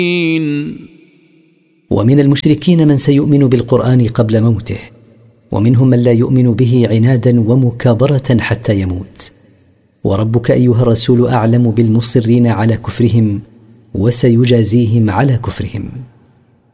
ومن المشركين من سيؤمن بالقرآن قبل موته، ومنهم من لا يؤمن به عنادا ومكابرة حتى يموت. وربك أيها الرسول أعلم بالمصرين على كفرهم، وسيجازيهم على كفرهم.